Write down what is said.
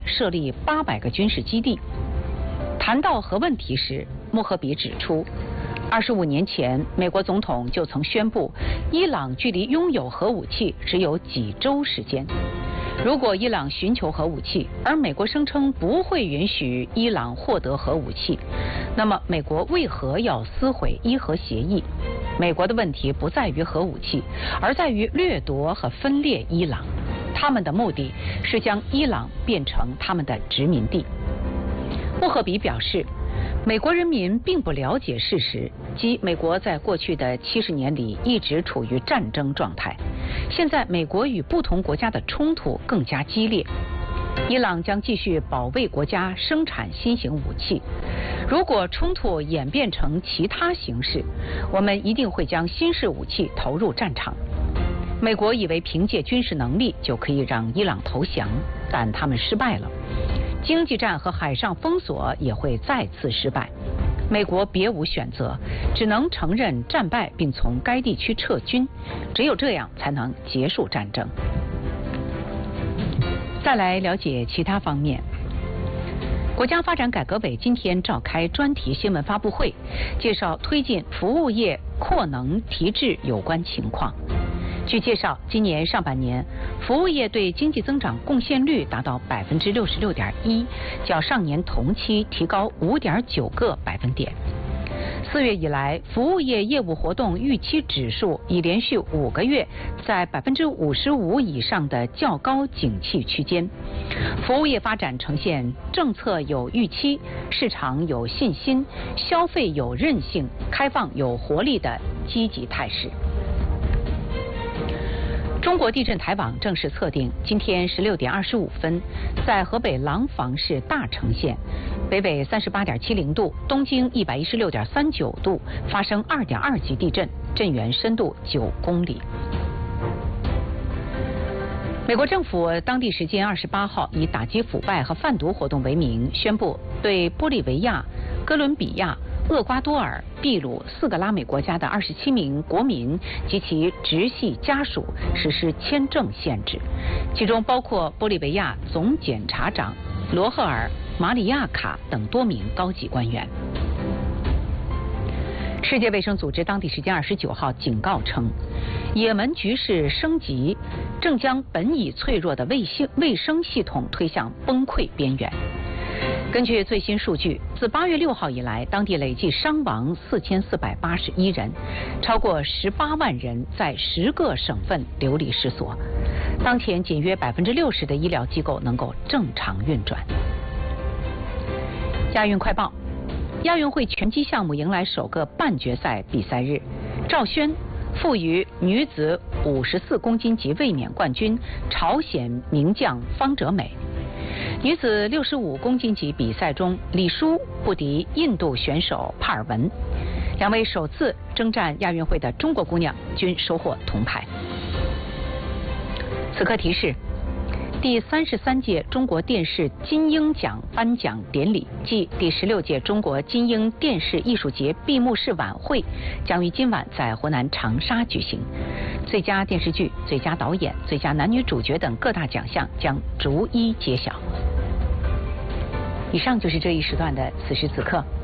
设立800个军事基地。谈到核问题时，穆赫比指出，25年前，美国总统就曾宣布，伊朗距离拥有核武器只有几周时间。如果伊朗寻求核武器，而美国声称不会允许伊朗获得核武器，那么美国为何要撕毁伊核协议？美国的问题不在于核武器，而在于掠夺和分裂伊朗。他们的目的是将伊朗变成他们的殖民地。穆赫比表示，美国人民并不了解事实，即美国在过去的70年里一直处于战争状态。现在美国与不同国家的冲突更加激烈，伊朗将继续保卫国家生产新型武器。如果冲突演变成其他形式，我们一定会将新式武器投入战场。美国以为凭借军事能力就可以让伊朗投降，但他们失败了。经济战和海上封锁也会再次失败。美国别无选择，只能承认战败并从该地区撤军，只有这样才能结束战争。再来了解其他方面。国家发展改革委今天召开专题新闻发布会，介绍推进服务业扩能提质有关情况。据介绍，今年上半年，服务业对经济增长贡献率达到66.1%，较上年同期提高5.9个百分点。4月以来，服务业业务活动预期指数已连续5个月在55%以上的较高景气区间，服务业发展呈现政策有预期、市场有信心、消费有韧性、开放有活力的积极态势。中国地震台网正式测定，今天16点25分，在河北廊坊市大城县，北纬38.70度，东经116.39度，发生2.2级地震，震源深度9公里。美国政府当地时间28号以打击腐败和贩毒活动为名，宣布对玻利维亚、哥伦比亚、厄瓜多尔、秘鲁4个拉美国家的27名国民及其直系家属实施签证限制，其中包括玻利维亚总检察长罗赫尔·马里亚卡等多名高级官员。世界卫生组织当地时间29号警告称，也门局势升级，正将本已脆弱的卫生系统推向崩溃边缘。根据最新数据，自8月6号以来，当地累计伤亡4481人，超过18万人在10个省份流离失所。当前仅约60%的医疗机构能够正常运转。亚运快报：亚运会拳击项目迎来首个半决赛比赛日，赵轩负于女子54公斤级卫冕冠军朝鲜名将方哲美。女子65公斤级比赛中，李舒不敌印度选手帕尔文，两位首次征战亚运会的中国姑娘均收获铜牌。此刻提示：第33届中国电视金鹰奖颁奖典礼暨第16届中国金鹰电视艺术节闭幕式晚会将于今晚在湖南长沙举行。最佳电视剧、最佳导演、最佳男女主角等各大奖项将逐一揭晓。以上就是这一时段的此时此刻。